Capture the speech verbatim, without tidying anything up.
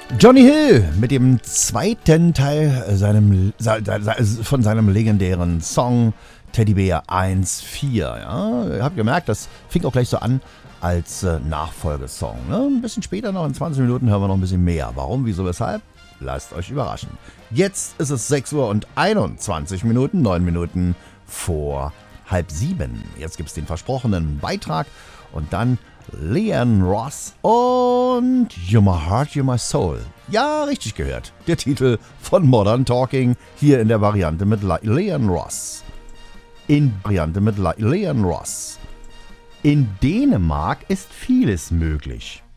Johnny Hill mit dem zweiten Teil seinem, von seinem legendären Song Teddybär eins vier. Ja, ihr habt gemerkt, das fing auch gleich so an als äh, Nachfolgesong. Ne? Ein bisschen später, noch in zwanzig Minuten, hören wir noch ein bisschen mehr. Warum, wieso, weshalb? Lasst euch überraschen. Jetzt ist es sechs Uhr und einundzwanzig Minuten, neun Minuten vor halb sieben. Jetzt gibt es den versprochenen Beitrag und dann Leanne Ross und You're My Heart, You're My Soul. Ja, richtig gehört. Der Titel von Modern Talking hier in der Variante mit Le- Leanne Ross. In Variante mit Le- Leanne Ross. In Dänemark ist vieles möglich.